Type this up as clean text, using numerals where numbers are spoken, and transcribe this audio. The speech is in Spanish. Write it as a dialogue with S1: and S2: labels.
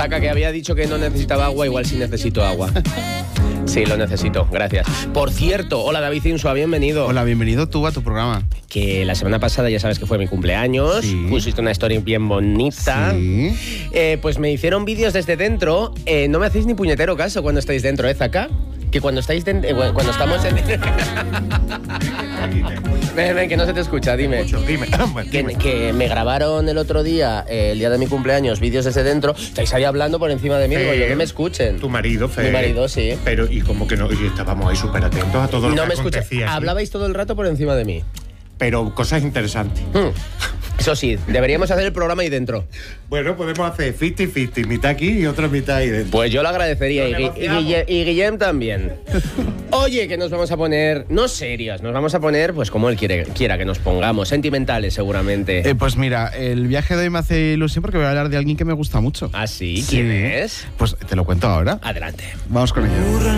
S1: Saca, que había dicho que no necesitaba agua, igual sí necesito agua. Sí, lo necesito, gracias. Por cierto, hola David Insua, bienvenido.
S2: Hola, bienvenido tú a tu programa.
S1: Que la semana pasada ya sabes que fue mi cumpleaños,
S2: Sí.
S1: pusiste una story bien bonita.
S2: Sí.
S1: Pues me hicieron vídeos desde dentro. No me hacéis ni puñetero caso cuando estáis dentro, Zaka. Que cuando estáis cuando estamos en... Ven, que no se te escucha, dime.
S2: Dime.
S1: Que me grabaron el otro día, el día de mi cumpleaños, vídeos desde dentro. Estáis ahí hablando por encima de mí, digo yo, que me escuchen.
S3: Tu marido, Fer.
S1: Mi marido, sí.
S3: Pero, y como que no, y estábamos ahí súper atentos a todo lo
S1: No
S3: que
S1: me escuché.
S3: acontecía aquí.
S1: Hablabais todo el rato por encima de mí.
S3: Pero cosas interesantes.
S1: Eso sí, deberíamos hacer el programa ahí dentro.
S3: Bueno, podemos hacer 50-50, mitad aquí y otra mitad ahí dentro.
S1: Pues yo lo agradecería,
S3: Lo negociamos.
S1: y Guillem también. Oye, que nos vamos a poner, no serios, nos vamos a poner, pues como él quiera que nos pongamos, sentimentales seguramente.
S2: Pues mira, el viaje de hoy me hace ilusión porque voy a hablar de alguien que me gusta mucho.
S1: ¿Ah, sí? ¿Quién es?
S2: Pues te lo cuento ahora.
S1: Adelante.
S2: Vamos con ello.